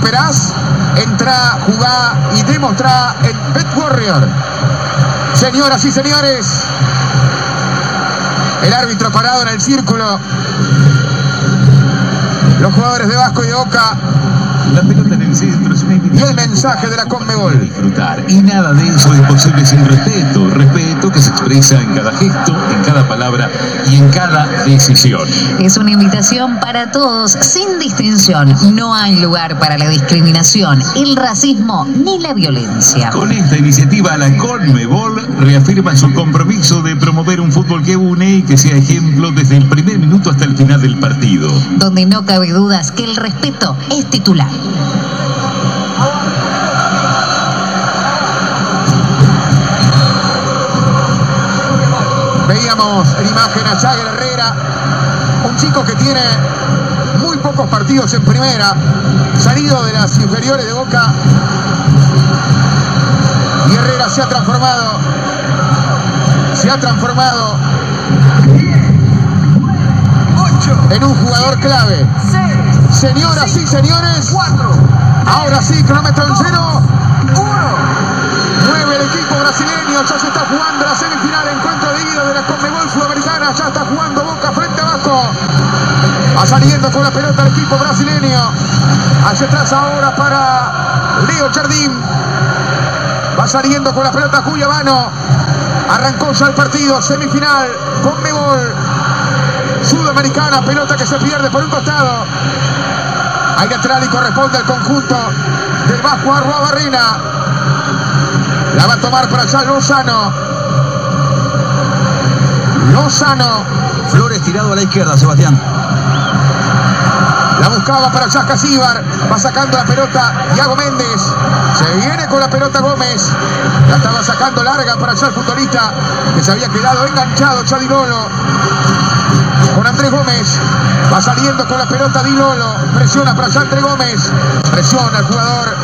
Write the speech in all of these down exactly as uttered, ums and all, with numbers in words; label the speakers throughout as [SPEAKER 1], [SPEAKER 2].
[SPEAKER 1] esperás? Entrá, jugá y demostrá en Bet Warrior. Señoras y señores, el árbitro parado en el círculo. Los jugadores de Vasco y de Boca.
[SPEAKER 2] La pelota en el centro es una
[SPEAKER 1] y el mensaje de la Conmebol.
[SPEAKER 2] Disfrutar. Y nada de eso es posible sin respeto. Respeto que se expresa en cada gesto, en cada palabra y en cada decisión.
[SPEAKER 3] Es una invitación para todos, sin distinción. No hay lugar para la discriminación, el racismo ni la violencia.
[SPEAKER 2] Con esta iniciativa, la Conmebol reafirma su compromiso de promover un fútbol que une y que sea ejemplo desde el primer minuto hasta el final del partido.
[SPEAKER 3] Donde no cabe dudas que el respeto es titular.
[SPEAKER 1] Veíamos en imagen a Jagger Herrera, un chico que tiene muy pocos partidos en primera, salido de las inferiores de Boca, y Herrera se ha transformado, se ha transformado en un jugador clave. Señoras y señores, ahora sí, cronómetro en cero. Mueve el equipo brasileño, ya se está jugando la semifinal, encuentro de ida de la Conmebol Sudamericana, ya está jugando Boca frente a Vasco. Va saliendo con la pelota el equipo brasileño. Hacia atrás ahora para Leo Jardín. Va saliendo con la pelota Cuyabano. Arrancó ya el partido, semifinal, Conmebol Sudamericana, pelota que se pierde por un costado. Hay lateral y corresponde al conjunto del Vasco Arruabarrena. La va a tomar para allá Lozano. Lozano.
[SPEAKER 4] Flores tirado a la izquierda, Sebastián.
[SPEAKER 1] La buscaba para allá Casíbar. Va sacando la pelota Iago Méndez. Se viene con la pelota Gómez. La estaba sacando larga para allá el futbolista que se había quedado enganchado, Chadilolo. Con Andrés Gómez. Va saliendo con la pelota Di Lolo. Presiona para allá Andrés Gómez. Presiona el jugador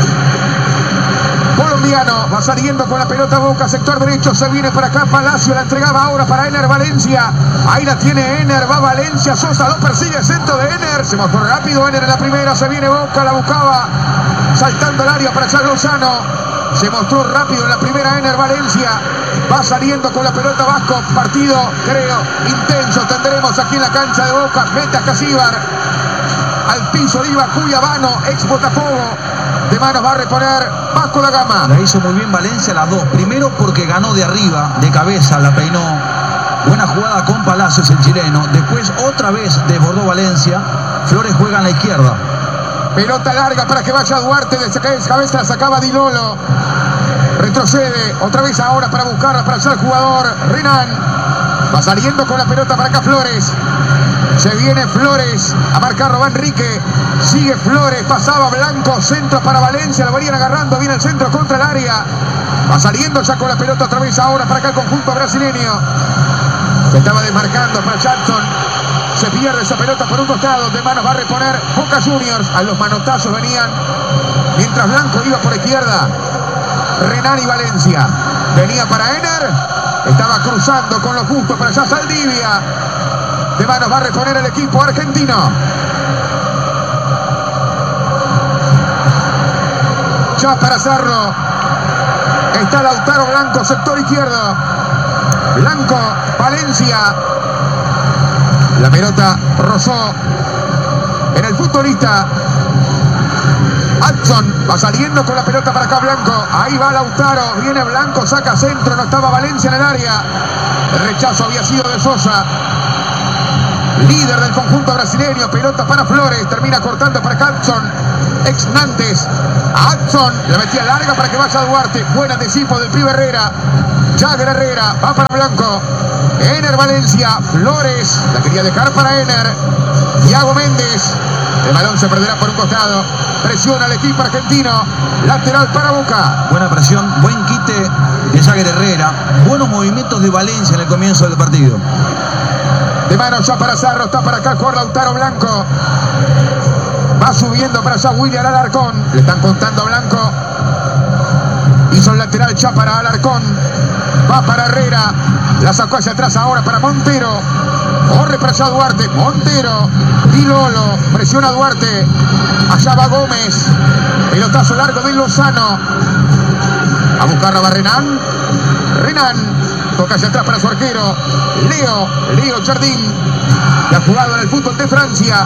[SPEAKER 1] colombiano. Va saliendo con la pelota Boca, sector derecho. Se viene para acá Palacio. La entregaba ahora para Ener Valencia. Ahí la tiene Ener. Va Valencia. Sosa lo persigue. Centro de Ener. Se mostró rápido Ener en la primera. Se viene Boca. La buscaba. Saltando el área para allá Lozano. Se mostró rápido en la primera Ener Valencia. Va saliendo con la pelota Vasco. Partido, creo, intenso. Tendremos aquí en la cancha de Boca. Meta Casíbar. Al piso iba Cuyabano, ex Botafogo. De manos va a reponer Vasco da Gama.
[SPEAKER 4] La hizo muy bien Valencia las dos. Primero porque ganó de arriba, de cabeza, la peinó. Buena jugada con Palacios, el chileno. Después otra vez desbordó Valencia. Flores juega en la izquierda.
[SPEAKER 1] Pelota larga para que vaya Duarte. De cabeza la sacaba Di Lolo. Retrocede. Otra vez ahora para buscarla para allá el jugador Renan. Va saliendo con la pelota para acá Flores. Se viene Flores a marcar Robán Enrique. Sigue Flores. Pasaba Blanco. Centro para Valencia. Lo venían agarrando. Viene el centro contra el área. Va saliendo ya con la pelota otra vez ahora para acá el conjunto brasileño. Se estaba desmarcando para Jackson. Se pierde esa pelota por un costado. De manos va a reponer Boca Juniors. A los manotazos venían. Mientras Blanco iba por izquierda. Renan y Valencia. Venía para Ener. Estaba cruzando con los justos para allá Saldivia. De manos va a reponer el equipo argentino. Ya para Cerro. Está Lautaro Blanco, sector izquierdo. Blanco, Valencia. La pelota rozó en el futbolista Hudson. Va saliendo con la pelota para acá Blanco. Ahí va Lautaro. Viene Blanco, saca centro. No estaba Valencia en el área. El rechazo había sido de Sosa. Líder del conjunto brasileño. Pelota para Flores. Termina cortando para Hudson. Ex Nantes. A Hudson. La metía larga para que vaya Duarte. Buen anticipo del pibe Herrera. Jagger Herrera. Va para Blanco. Ener Valencia. Flores. La quería dejar para Ener. Iago Méndez. El balón se perderá por un costado. Presiona al equipo argentino. Lateral para Boca.
[SPEAKER 4] Buena presión. Buen quite de Jagger Herrera. Buenos movimientos de Valencia en el comienzo del partido.
[SPEAKER 1] De mano ya para Cerro. Está para acá el jugador Lautaro Blanco. Va subiendo para allá William Alarcón. Le están contando a Blanco. Hizo el lateral ya para Alarcón. Va para Herrera. La sacó hacia atrás ahora para Montero. Corre para allá Duarte. Montero. Dilolo. Presiona Duarte. Allá va Gómez. Pelotazo largo de Lozano. A buscarla va Renan. Renan. Toca hacia atrás para su arquero. Leo. Leo Jardín. Que ha jugado en el fútbol de Francia.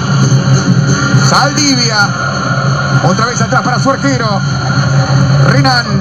[SPEAKER 1] Saldivia. Otra vez atrás para su arquero. Renan.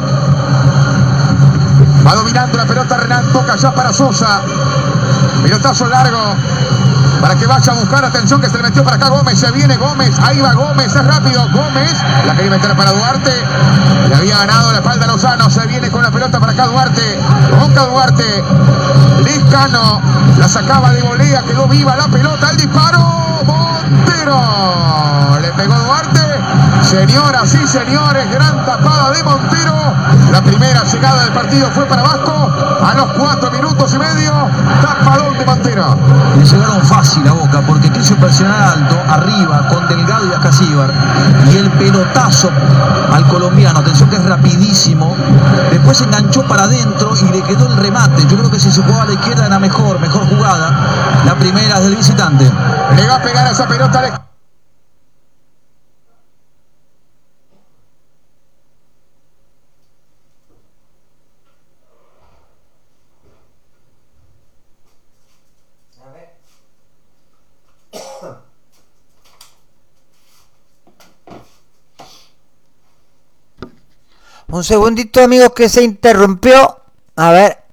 [SPEAKER 1] Va dominando la pelota Renan. Toca ya para Sosa. Pelotazo largo. Para que vaya a buscar, atención que se le metió para acá Gómez, se viene Gómez, ahí va Gómez, es rápido, Gómez, la quería meter para Duarte, le había ganado la espalda a Lozano, se viene con la pelota para acá Duarte, toca Duarte, Liscano, la sacaba de volea, quedó viva la pelota, el disparo, Montero, le pegó Duarte, señoras y señores, gran tapada de Montero, la primera llegada del partido fue para Vasco, a los cuatro minutos y medio, tapadón de Montero.
[SPEAKER 4] Le llegaron fácil a Boca porque quiso presionar alto, arriba, con Delgado y Ascasíbar. Y el pelotazo al colombiano, atención que es rapidísimo. Después enganchó para adentro y le quedó el remate. Yo creo que si se jugaba a la izquierda era mejor, mejor jugada. La primera es del visitante.
[SPEAKER 1] Le va a pegar a esa pelota. Le...
[SPEAKER 5] Un segundito, amigos, que se interrumpió. A ver.